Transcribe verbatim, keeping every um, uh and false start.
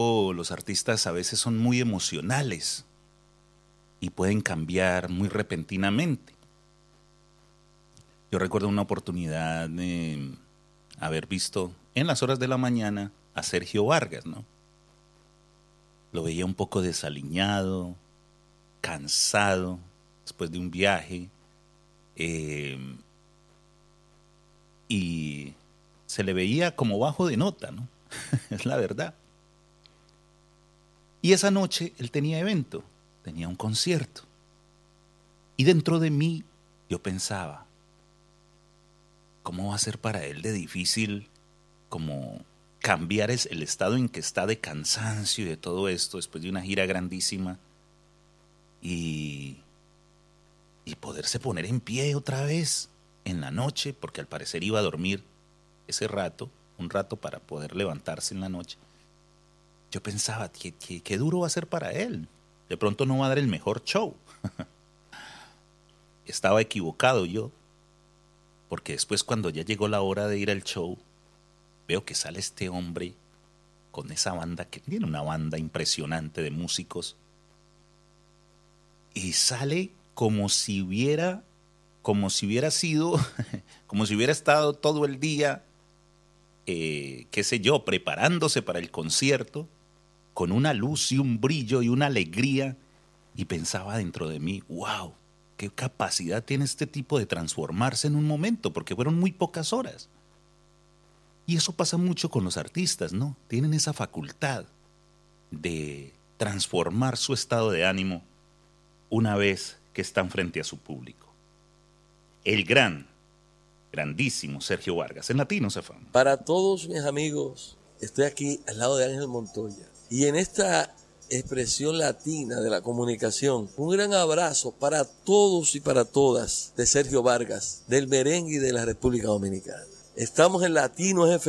Los artistas a veces son muy emocionales y pueden cambiar muy repentinamente. Yo recuerdo una oportunidad de haber visto en las horas de la mañana a Sergio Vargas, ¿no? Lo veía un poco desaliñado, cansado, después de un viaje, eh, y se le veía como bajo de nota, ¿no? Es la verdad. Y esa noche él tenía evento, tenía un concierto. Y dentro de mí yo pensaba, ¿cómo va a ser para él de difícil como cambiar el estado en que está de cansancio y de todo esto después de una gira grandísima y, y poderse poner en pie otra vez en la noche, porque al parecer iba a dormir ese rato, un rato para poder levantarse en la noche? Yo pensaba, ¿qué, qué, qué duro va a ser para él? De pronto no va a dar el mejor show. Estaba equivocado yo, porque después cuando ya llegó la hora de ir al show, veo que sale este hombre con esa banda, que tiene una banda impresionante de músicos, y sale como si hubiera, como si hubiera sido, como si hubiera estado todo el día, eh, qué sé yo, preparándose para el concierto, con una luz y un brillo y una alegría, y pensaba dentro de mí, wow, qué capacidad tiene este tipo de transformarse en un momento, porque fueron muy pocas horas. Y eso pasa mucho con los artistas, ¿no? Tienen esa facultad de transformar su estado de ánimo una vez que están frente a su público. El gran, grandísimo Sergio Vargas, en Latinos F M. Para todos mis amigos, estoy aquí al lado de Ángel Montoya. Y en esta expresión latina de la comunicación, un gran abrazo para todos y para todas de Sergio Vargas, del merengue y de la República Dominicana. Estamos en Latinos F M.